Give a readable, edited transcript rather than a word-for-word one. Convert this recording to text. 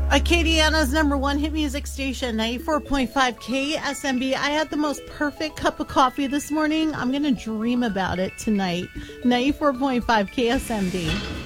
Acadiana's #1 hit music station, 94.5 KSMB. I had the most perfect cup of coffee this morning. I'm going to dream about it tonight. 94.5 KSMB.